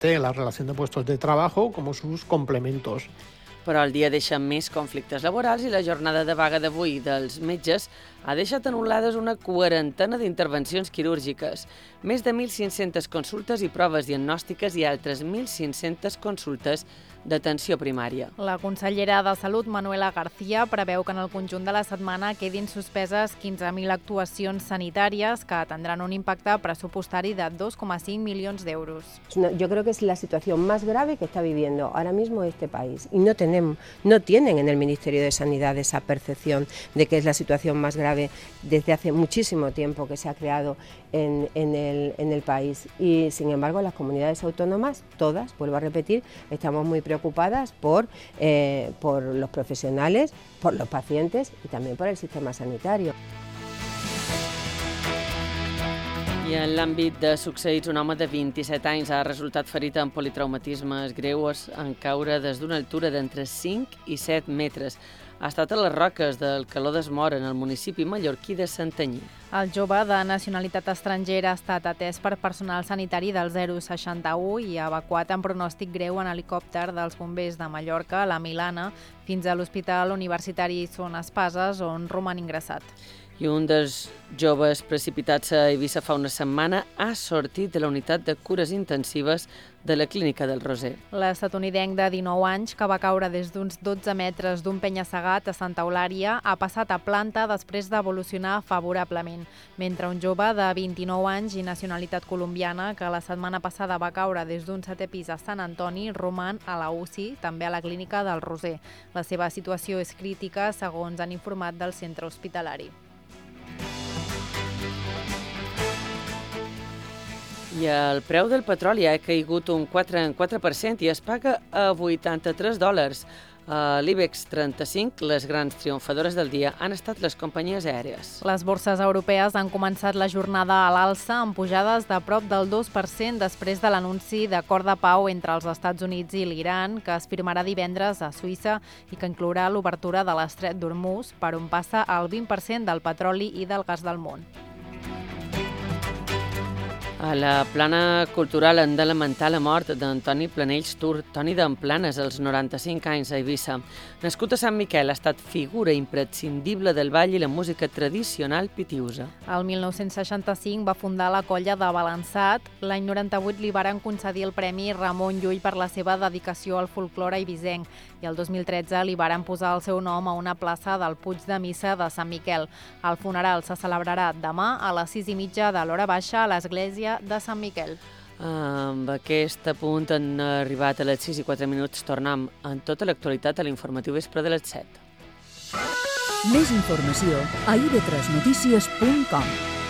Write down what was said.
la relación de puestos de trabajo como sus complementos. Però el dia deixa més conflictes laborals i la jornada de vaga d'avui dels metges ha deixat anul·lades una quarantena d'intervencions quirúrgiques, més de 1.500 consultes i proves diagnòstiques i altres 1.500 consultes d'atenció primària. La consellera de Salut, Manuela García, preveu que en el conjunt de la setmana quedin suspeses 15.000 actuacions sanitàries que tindran un impacte pressupostari de 2,5 milions d'euros. Yo creo que es la situación más grave que está viviendo ahora mismo este país y no tienen en el Ministerio de Sanidad esa percepción de que es la situación más grave desde hace muchísimo tiempo que se ha creado en el país. Y sin embargo las comunidades autónomas, todas, vuelvo a repetir, estamos muy preocupadas por los profesionales, por los pacientes y también por el sistema sanitario. I en l'àmbit de succeïts, un home de 27 anys ha resultat ferit amb politraumatismes greus en caure des d'una altura d'entre 5 i 7 metres. Ha estat a les Roques del Caló d'Esmora, en el municipi mallorquí de Santanyí. El jove de nacionalitat estrangera ha estat atès per personal sanitari del 061 i evacuat amb pronòstic greu en helicòpter dels bombers de Mallorca, la Milana, fins a l'Hospital Universitari Son Espases, on roman ingressat. I un dels joves precipitats a Eivissa fa una setmana ha sortit de la unitat de cures intensives de la Clínica del Roser. L'estatunidenc de 19 anys, que va caure des d'uns 12 metres d'un penya-segat a Santa Eulària, ha passat a planta després d'evolucionar favorablement, mentre un jove de 29 anys i nacionalitat colombiana, que la setmana passada va caure des d'un 7è pis a Sant Antoni, roman a la UCI, també a la Clínica del Roser. La seva situació és crítica, segons han informat del centre hospitalari. I el preu del petroli ha caigut un 4% i es paga a $83. A l'IBEX 35, les grans triomfadores del dia han estat les companyies aèries. Les borses europees han començat la jornada a l'alça amb pujades de prop del 2% després de l'anunci d'acord de pau entre els Estats Units i l'Iran, que es firmarà divendres a Suïssa i que inclourà l'obertura de l'estret d'Hormuz, per on passa el 20% del petroli i del gas del món. A la plana cultural han de lamentar la mort d'Antoni Planells Tur, Toni d'en Planes, als 95 anys a Eivissa. Nascut a Sant Miquel, ha estat figura imprescindible del ball i la música tradicional pitiusa. El 1965 va fundar la colla de Balançat. L'any 98 li varen concedir el Premi Ramon Llull per la seva dedicació al folklore eivissenc i el 2013 li varen posar el seu nom a una plaça del Puig de Missa de Sant Miquel. El funeral se celebrarà demà a les 6:30 de l'hora baixa a l'església de Sant Miquel. Amb aquest apunt han arribat a les 6:04. Tornem amb tota l'actualitat a l'informatiu vespre de les 7. Més informació a ib3notícies.com.